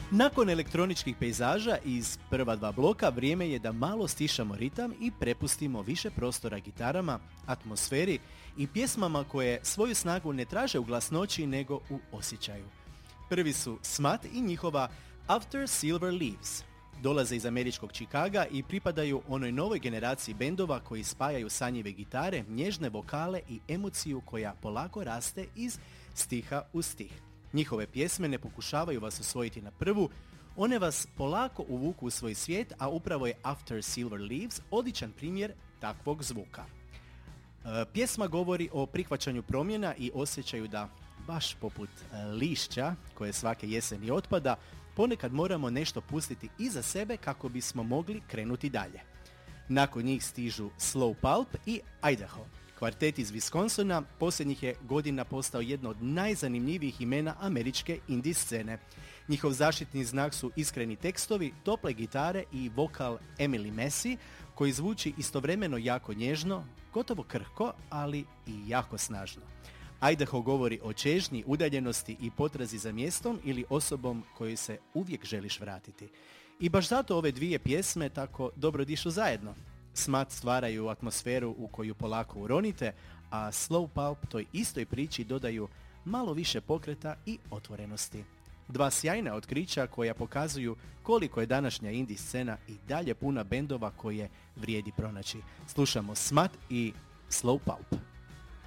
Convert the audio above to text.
Nakon elektroničkih pejzaža iz prva dva bloka vrijeme je da malo stišamo ritam i prepustimo više prostora gitarama, atmosferi i pjesmama koje svoju snagu ne traže u glasnoći nego u osjećaju. Prvi su Smut i njihova After Silver Leaves. Dolaze iz američkog Chicaga i pripadaju onoj novoj generaciji bendova koji spajaju sanjive gitare, nježne vokale i emociju koja polako raste iz stiha u stih. Njihove pjesme ne pokušavaju vas osvojiti na prvu, one vas polako uvuku u svoj svijet, a upravo je After Silver Leaves odličan primjer takvog zvuka. Pjesma govori o prihvaćanju promjena i osjećaju da, baš poput lišća koje svake jeseni otpada, ponekad moramo nešto pustiti iza sebe kako bismo mogli krenuti dalje. Nakon njih stižu Slow Pulp i Idaho. Kvartet iz Wisconsina posljednjih je godina postao jedno od najzanimljivijih imena američke indie scene. Njihov zaštitni znak su iskreni tekstovi, tople gitare i vokal Emily Massey koji zvuči istovremeno jako nježno, gotovo krhko, ali i jako snažno. Idaho govori o čežnji, udaljenosti i potrazi za mjestom ili osobom kojoj se uvijek želiš vratiti. I baš zato ove dvije pjesme tako dobro dišu zajedno. Smut stvaraju atmosferu u koju polako uronite, a Slow Pulp toj istoj priči dodaju malo više pokreta i otvorenosti. Dva sjajna otkrića koja pokazuju koliko je današnja indie scena i dalje puna bendova koje vrijedi pronaći. Slušamo Smut i Slow Pulp.